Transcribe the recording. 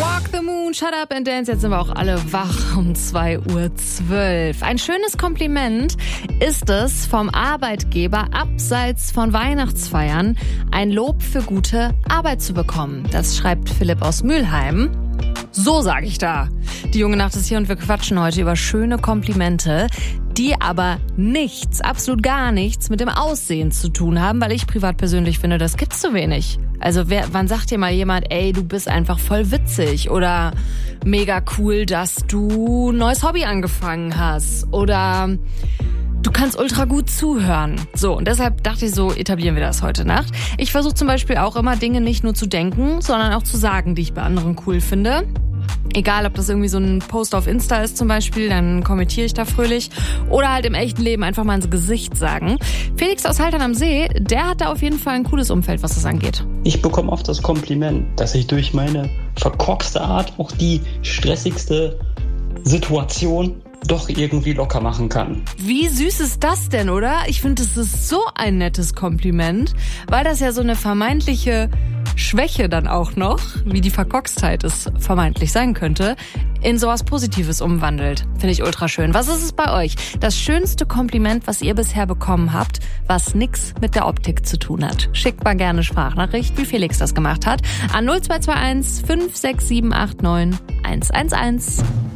Walk the Moon, Shut Up and Dance. Jetzt sind wir auch alle wach um 2:12 Uhr. Ein schönes Kompliment ist es vom Arbeitgeber, abseits von Weihnachtsfeiern ein Lob für gute Arbeit zu bekommen. Das schreibt Philipp aus Mülheim. So sage ich da. Die junge Nacht ist hier und wir quatschen heute über schöne Komplimente, die aber nichts, absolut gar nichts mit dem Aussehen zu tun haben, weil ich privat persönlich finde, das gibt's zu wenig. Also wann sagt dir mal jemand, ey, du bist einfach voll witzig oder mega cool, dass du ein neues Hobby angefangen hast oder du kannst ultra gut zuhören. So, und deshalb dachte ich, so etablieren wir das heute Nacht. Ich versuche zum Beispiel auch immer Dinge nicht nur zu denken, sondern auch zu sagen, die ich bei anderen cool finde. Egal, ob das irgendwie so ein Post auf Insta ist zum Beispiel, dann kommentiere ich da fröhlich. Oder halt im echten Leben einfach mal ins Gesicht sagen. Felix aus Haltern am See, der hat da auf jeden Fall ein cooles Umfeld, was das angeht. Ich bekomme oft das Kompliment, dass ich durch meine verkorkste Art auch die stressigste Situation doch irgendwie locker machen kann. Wie süß ist das denn, oder? Ich finde, das ist so ein nettes Kompliment, weil das ja so eine vermeintliche Schwäche dann auch noch, wie die Verkorkstheit es vermeintlich sein könnte, in sowas Positives umwandelt. Finde ich ultra schön. Was ist es bei euch? Das schönste Kompliment, was ihr bisher bekommen habt, was nix mit der Optik zu tun hat. Schickt mal gerne Sprachnachricht, wie Felix das gemacht hat, an 0221 56789 111.